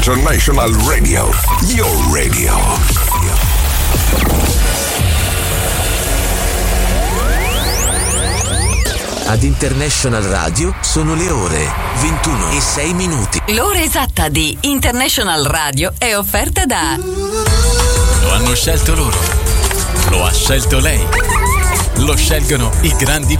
International Radio. Your radio. Ad International Radio sono le ore 21:06. L'ora esatta di International Radio è offerta da... Lo hanno scelto loro, lo ha scelto lei, lo scelgono i grandi